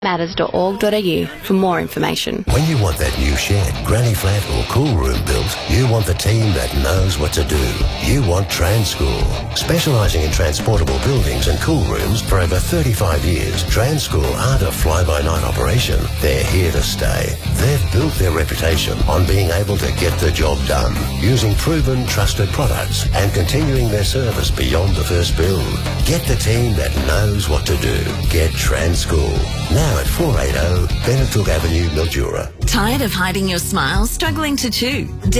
matters.org.au for more information. When you want that new shed, granny flat or cool room built, you want the team that knows what to do. You want Transcool. Specialising in transportable buildings and cool rooms for over 35 years, Transcool aren't a fly-by-night operation. They're here to stay. They've built their reputation on being able to get the job done, using proven, trusted products and continuing their service beyond the first build. Get the team that knows what to do. Get Transcool. Now at 480 Bennettook Avenue, Mildura. Tired of hiding your smile, struggling to chew?